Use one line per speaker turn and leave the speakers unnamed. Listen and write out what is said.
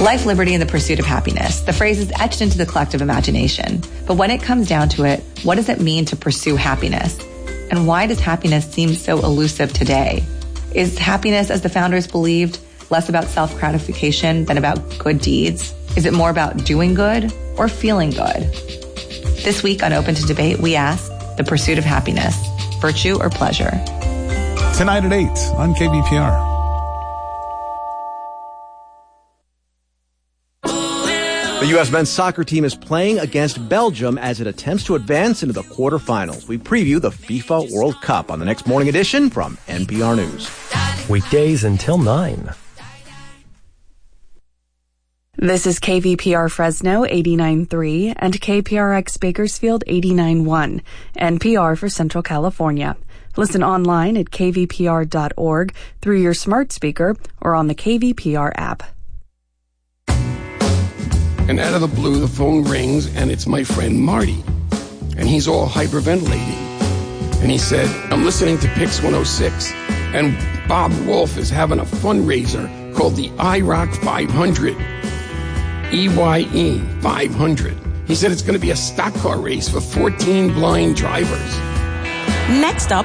Life, liberty, and the pursuit of happiness. The phrase is etched into the collective imagination. But when it comes down to it, what does it mean to pursue happiness? And why does happiness seem so elusive today? Is happiness, as the founders believed, less about self-gratification than about good deeds? Is it more about doing good or feeling good? This week on Open to Debate, we ask the pursuit of happiness, virtue or pleasure?
Tonight at 8 on KVPR.
The U.S. men's soccer team is playing against Belgium as it attempts to advance into the quarterfinals. We preview the FIFA World Cup on the next morning edition from NPR News.
Weekdays until 9.
This is KVPR Fresno 89.3 and KPRX Bakersfield 89.1, NPR for Central California. Listen online at kvpr.org through your smart speaker or on the KVPR app.
And out of the blue, the phone rings, and it's my friend Marty. And he's all hyperventilating. And he said, I'm listening to Pix 106, and Bob Wolf is having a fundraiser called the IROC 500. EYE 500. He said it's going to be a stock car race for 14 blind drivers.
Next up,